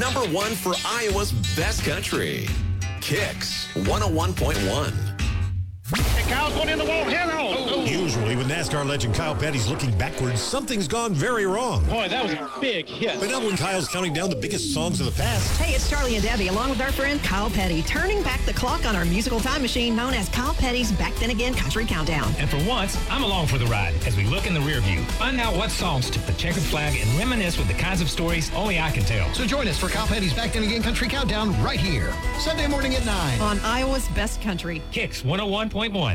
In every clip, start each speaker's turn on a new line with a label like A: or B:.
A: number one for Iowa's best country. Kicks 101.1.
B: The cow's going in the wall. Hello.
C: Usually, when NASCAR legend Kyle Petty's looking backwards, something's gone very wrong.
B: Boy, that was a big hit.
C: But not when Kyle's counting down the biggest songs of the past.
D: Hey, it's Charlie and Debbie, along with our friend Kyle Petty, turning back the clock on our musical time machine known as Kyle Petty's Back Then Again Country Countdown.
E: And for once, I'm along for the ride as we look in the rear view. Find out what songs took the checkered flag and reminisce with the kinds of stories only I can tell.
F: So join us for Kyle Petty's Back Then Again Country Countdown right here, Sunday morning at 9.
D: On Iowa's best country.
E: Kicks 101.1.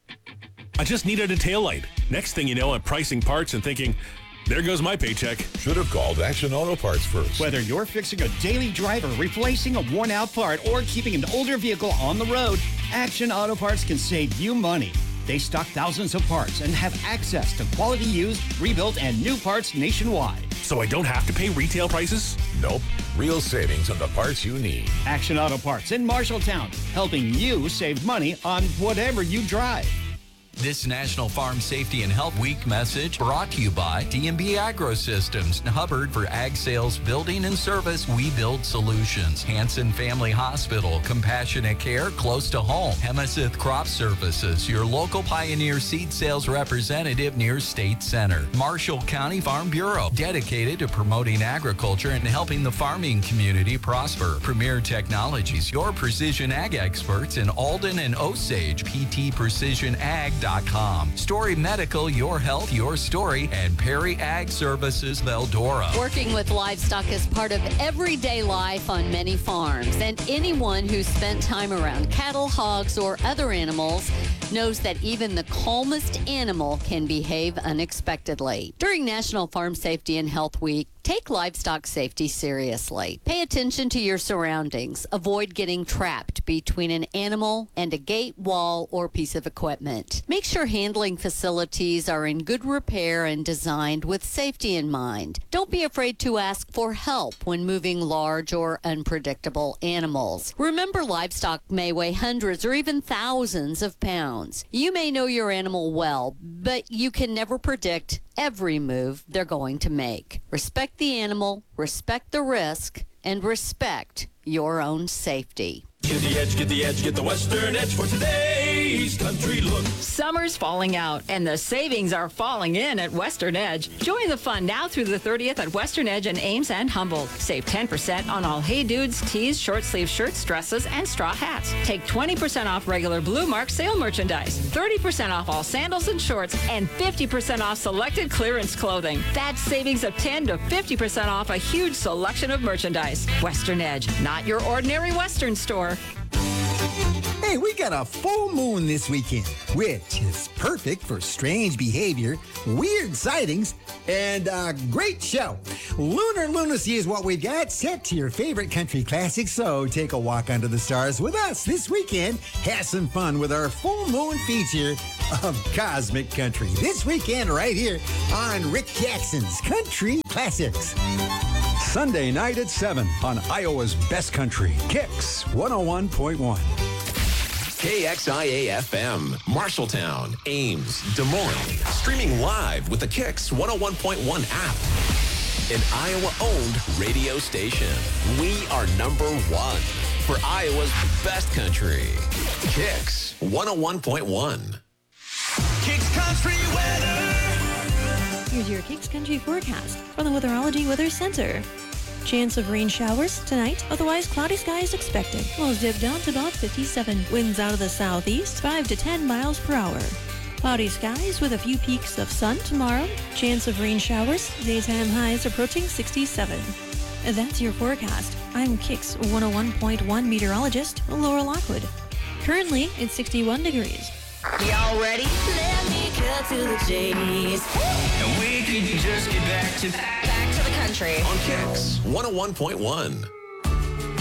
G: I just needed a taillight. Next thing you know, I'm pricing parts and thinking, there goes my paycheck.
H: Should have called Action Auto Parts first.
I: Whether you're fixing a daily driver, replacing a worn-out part, or keeping an older vehicle on the road, Action Auto Parts can save you money. They stock thousands of parts and have access to quality used, rebuilt, and new parts nationwide.
G: So I don't have to pay retail prices?
H: Nope. Real savings on the parts you need.
I: Action Auto Parts in Marshalltown, helping you save money on whatever you drive.
J: This National Farm Safety and Health Week message brought to you by D&B Agro Systems, Hubbard for Ag Sales, Building and Service. We build solutions. Hanson Family Hospital, compassionate care close to home. Hemasith Crop Services, your local Pioneer seed sales representative near State Center. Marshall County Farm Bureau, dedicated to promoting agriculture and helping the farming community prosper. Premier Technologies, your precision ag experts in Alden and Osage. PTPrecisionAg.com. Story Medical, your health, your story, and Perry Ag Services, Veldora.
K: Working with livestock is part of everyday life on many farms, and anyone who's spent time around cattle, hogs, or other animals knows that even the calmest animal can behave unexpectedly. During National Farm Safety and Health Week, take livestock safety seriously. Pay attention to your surroundings. Avoid getting trapped between an animal and a gate, wall, or piece of equipment. Make sure handling facilities are in good repair and designed with safety in mind. Don't be afraid to ask for help when moving large or unpredictable animals. Remember, livestock may weigh hundreds or even thousands of pounds. You may know your animal well, but you can never predict every move they're going to make. Respect the animal, respect the risk, and respect your own safety.
L: Get the edge, get the edge, get the Western Edge for today's country look.
M: Summer's falling out, and the savings are falling in at Western Edge. Join the fun now through the 30th at Western Edge in Ames and Humboldt. Save 10% on all Hey Dudes, tees, short sleeve shirts, dresses, and straw hats. Take 20% off regular Blue Mark sale merchandise, 30% off all sandals and shorts, and 50% off selected clearance clothing. That's savings of 10 to 50% off a huge selection of merchandise. Western Edge, not your ordinary Western store.
N: Hey, we got a full moon this weekend, which is perfect for strange behavior, weird sightings, and a great show. Lunar Lunacy is what we've got, set to your favorite country classics, so take a walk under the stars with us this weekend. Have some fun with our full moon feature of Cosmic Country. This weekend right here on Rick Jackson's Country Classics.
O: Sunday night at 7 on Iowa's Best Country, Kicks 101.1.
A: KXIA-FM, Marshalltown, Ames, Des Moines. Streaming live with the Kicks 101.1 app. An Iowa-owned radio station. We are number one for Iowa's best country. Kicks 101.1.
L: Kicks Country weather.
P: Here's your Kicks Country forecast from the Weatherology Weather Center. Chance of rain showers tonight, otherwise cloudy skies expected. Lows dip down to about 57. Winds out of the southeast, 5 to 10 miles per hour. Cloudy skies with a few peaks of sun tomorrow. Chance of rain showers, daytime highs approaching 67. That's your forecast. I'm Kicks 101.1 meteorologist Laura Lockwood. Currently, it's 61 degrees.
Q: Y'all ready? Let me cut to the chase.
L: And we could just get back to
Q: the country.
A: On Kicks 101.1.